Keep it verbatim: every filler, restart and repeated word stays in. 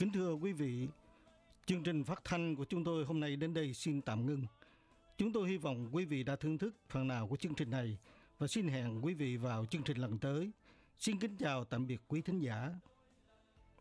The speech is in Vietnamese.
Kính thưa quý vị, chương trình phát thanh của chúng tôi hôm nay đến đây xin tạm ngưng. Chúng tôi hy vọng quý vị đã thưởng thức phần nào của chương trình này và xin hẹn quý vị vào chương trình lần tới. Xin kính chào tạm biệt quý thính giả.